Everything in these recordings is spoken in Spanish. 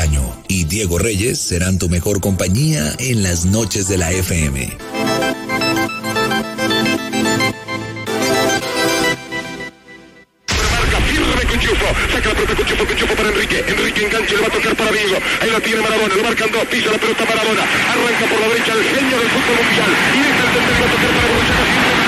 Castaño y Diego Reyes serán tu mejor compañía en las noches de la FM. Saca la pelota Cuchufo para Enrique engancha, le va a tocar para Diego, ahí la tiene Maradona, lo marcan dos, pisa la pelota Maradona, arranca por la derecha el genio del fútbol mundial, y deja el centro, va a tocar para Borruchaga,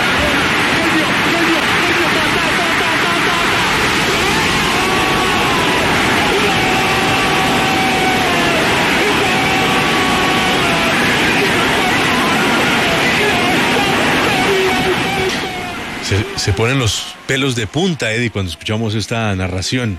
Se ponen los pelos de punta, Eddie, cuando escuchamos esta narración.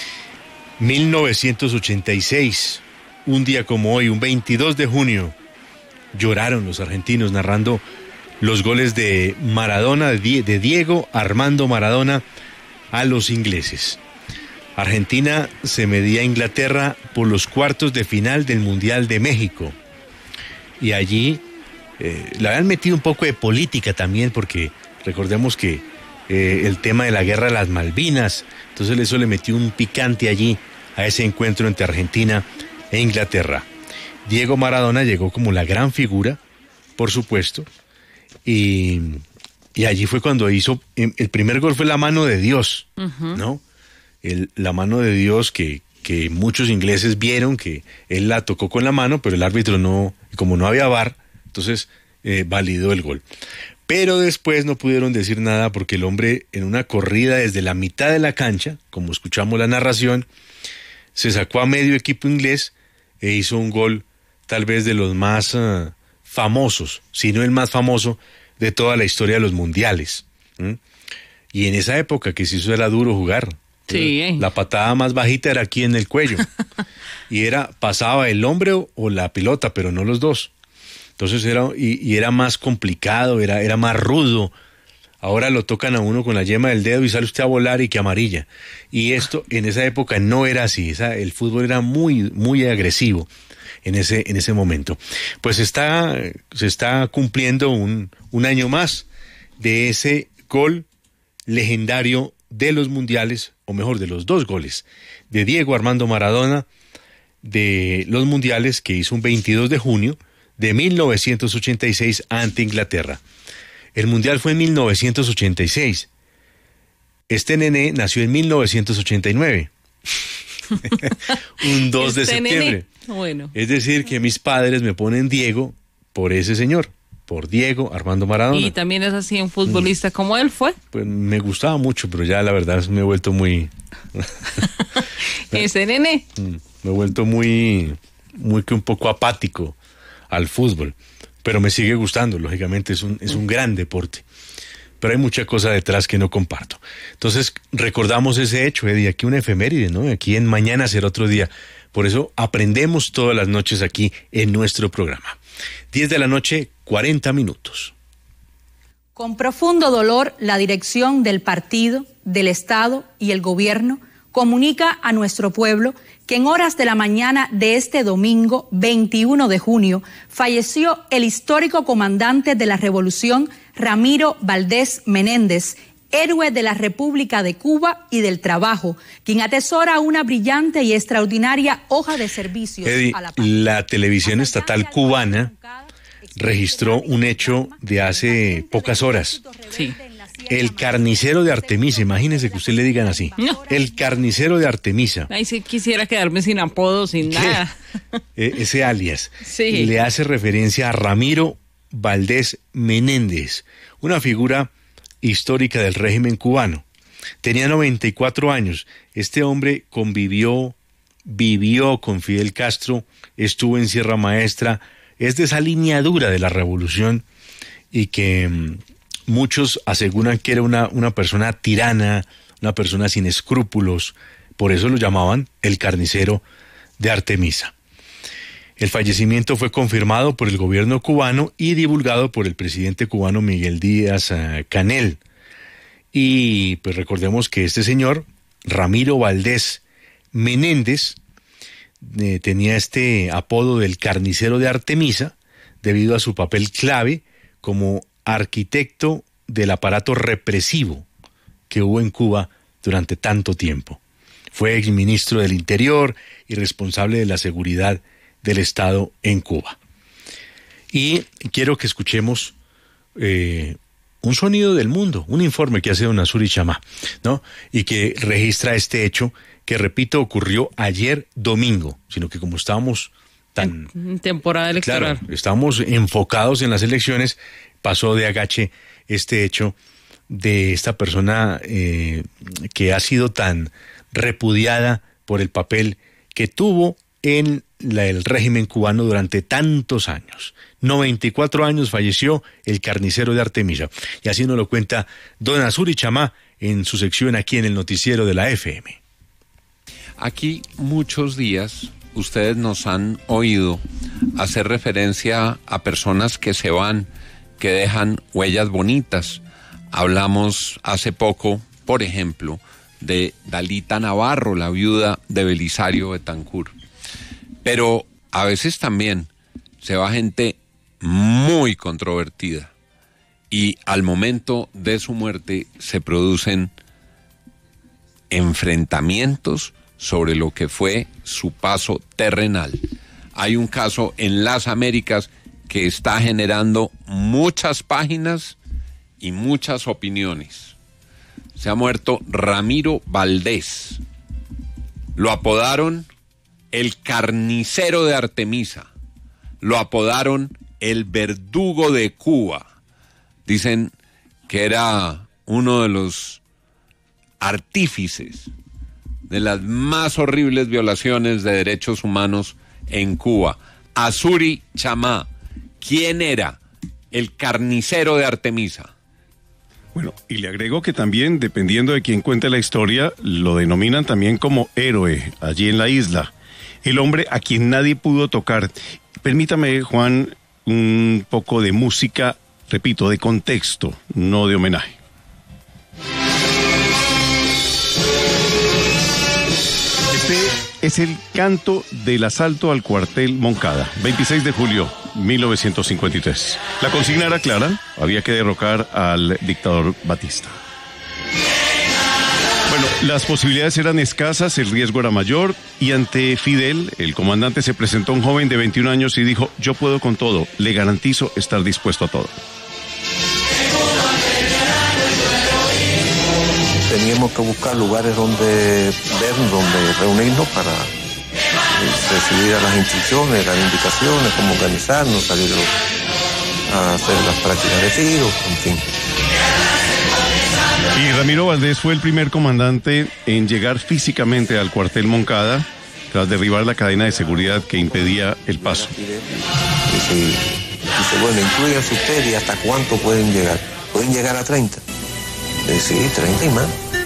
1986, un día como hoy, un 22 de junio, lloraron los argentinos narrando los goles de Maradona, de Diego Armando Maradona a los ingleses. Argentina se medía a Inglaterra por los cuartos de final del Mundial de México. Y allí le habían metido un poco de política también, porque recordemos que el tema de la guerra de las Malvinas, entonces eso le metió un picante allí a ese encuentro entre Argentina e Inglaterra. Diego Maradona llegó como la gran figura, por supuesto, y allí fue cuando hizo, el primer gol fue la mano de Dios, ¿no? La mano de Dios que muchos ingleses vieron que él la tocó con la mano, pero el árbitro no, como no había VAR, entonces validó el gol. Pero después no pudieron decir nada porque el hombre, en una corrida desde la mitad de la cancha, como escuchamos la narración, se sacó a medio equipo inglés e hizo un gol tal vez de los más famosos, si no el más famoso de toda la historia de los mundiales. Y en esa época que se hizo era duro jugar. Sí. La patada más bajita era aquí en el cuello. Y pasaba el hombre o la pelota, pero no los dos. Entonces era más complicado, era más rudo. Ahora lo tocan a uno con la yema del dedo y sale usted a volar y que amarilla. Y esto en esa época no era así. El fútbol era muy, muy agresivo en ese momento. Pues se está cumpliendo un año más de ese gol legendario de los mundiales, o mejor, de los dos goles de Diego Armando Maradona de los mundiales que hizo un 22 de junio de 1986 ante Inglaterra. El mundial fue en 1986. Este nené nació en 1989. Un 2 de septiembre. Bueno. Es decir, que mis padres me ponen Diego por ese señor, por Diego Armando Maradona. ¿Y también es así un futbolista como él fue? Pues me gustaba mucho, pero ya la verdad me he vuelto muy... Ese nene. Me he vuelto muy que un poco apático al fútbol, pero me sigue gustando, lógicamente es un gran deporte, pero hay mucha cosa detrás que no comparto. Entonces recordamos ese hecho, Eddie, aquí una efeméride, ¿no? Aquí en Mañana será otro día, por eso aprendemos todas las noches aquí en nuestro programa. 10 de la noche, 40 minutos. Con profundo dolor, la dirección del partido, del Estado y el gobierno comunica a nuestro pueblo que en horas de la mañana de este domingo 21 de junio falleció el histórico comandante de la Revolución, Ramiro Valdés Menéndez, héroe de la República de Cuba y del Trabajo, quien atesora una brillante y extraordinaria hoja de servicios a la patria. La televisión estatal cubana registró un hecho de hace pocas horas. Sí. El carnicero de Artemisa, imagínese que usted le digan así. No. El carnicero de Artemisa. Ahí sí quisiera quedarme sin apodo, sin nada. Ese alias. Sí. Le hace referencia a Ramiro Valdés Menéndez, una figura histórica del régimen cubano. Tenía 94 años. Este hombre vivió con Fidel Castro, estuvo en Sierra Maestra, es de esa línea dura de la revolución y que muchos aseguran que era una persona tirana, una persona sin escrúpulos, por eso lo llamaban el carnicero de Artemisa. El fallecimiento fue confirmado por el gobierno cubano y divulgado por el presidente cubano Miguel Díaz-Canel. Y pues recordemos que este señor, Ramiro Valdés Menéndez, tenía este apodo del carnicero de Artemisa debido a su papel clave como arquitecto del aparato represivo que hubo en Cuba durante tanto tiempo. Fue exministro del Interior y responsable de la seguridad del Estado en Cuba. Y quiero que escuchemos un sonido del mundo, un informe que hace don Azuri Chamá, ¿no? Y que registra este hecho que, repito, ocurrió ayer domingo, sino que como estábamos tan... En temporada electoral. Claro, estábamos enfocados en las elecciones, pasó de agache este hecho de esta persona que ha sido tan repudiada por el papel que tuvo en el régimen cubano durante tantos años. 94 años falleció el carnicero de Artemisa. Y así nos lo cuenta don Azuri Chamá en su sección aquí en el noticiero de la FM. Aquí muchos días ustedes nos han oído hacer referencia a personas que se van, que dejan huellas bonitas. Hablamos hace poco, por ejemplo, de Dalita Navarro, la viuda de Belisario Betancur. Pero a veces también se va gente muy controvertida y al momento de su muerte se producen enfrentamientos sobre lo que fue su paso terrenal. Hay un caso en las Américas que está generando muchas páginas y muchas opiniones. Se ha muerto Ramiro Valdés. Lo apodaron el carnicero de Artemisa. Lo apodaron el verdugo de Cuba. Dicen que era uno de los artífices de las más horribles violaciones de derechos humanos en Cuba. Azuri Chamá, ¿quién era el carnicero de Artemisa? Bueno, y le agrego que también, dependiendo de quién cuente la historia, lo denominan también como héroe allí en la isla. El hombre a quien nadie pudo tocar. Permítame, Juan, un poco de música, repito, de contexto, no de homenaje. Este es el canto del asalto al cuartel Moncada, 26 de julio 1953. La consigna era clara, había que derrocar al dictador Batista. Bueno, las posibilidades eran escasas, el riesgo era mayor, y ante Fidel, el comandante, se presentó un joven de 21 años y dijo: yo puedo con todo, le garantizo estar dispuesto a todo. Teníamos que buscar lugares donde reunirnos para recibir las instrucciones, las indicaciones, cómo organizarnos, salir a hacer las prácticas de tiro, en fin. Y Ramiro Valdés fue el primer comandante en llegar físicamente al cuartel Moncada tras derribar la cadena de seguridad que impedía el paso. Dice, bueno, inclúyanse ustedes y hasta cuánto pueden llegar. ¿Pueden llegar a 30? Sí, 30 y más.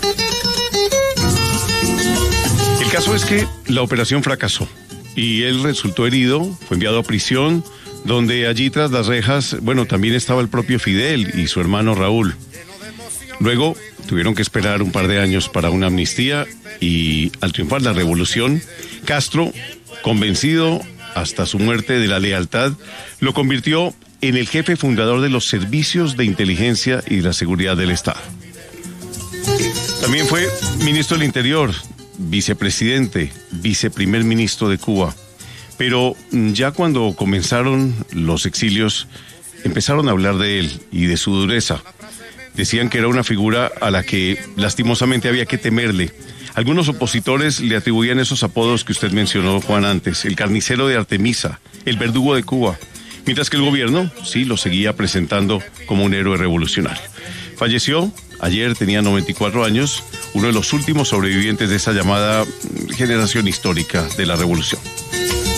El caso es que la operación fracasó y él resultó herido, fue enviado a prisión, donde allí tras las rejas, bueno, también estaba el propio Fidel y su hermano Raúl. Luego tuvieron que esperar un par de años para una amnistía y al triunfar la revolución, Castro, convencido hasta su muerte de la lealtad, lo convirtió en el jefe fundador de los servicios de inteligencia y de la seguridad del Estado. También fue ministro del Interior, vicepresidente, viceprimer ministro de Cuba. Pero ya cuando comenzaron los exilios, empezaron a hablar de él y de su dureza. Decían que era una figura a la que lastimosamente había que temerle. Algunos opositores le atribuían esos apodos que usted mencionó, Juan, antes: el carnicero de Artemisa, el verdugo de Cuba, mientras que el gobierno sí lo seguía presentando como un héroe revolucionario. Falleció ayer, tenía 94 años, uno de los últimos sobrevivientes de esa llamada generación histórica de la revolución.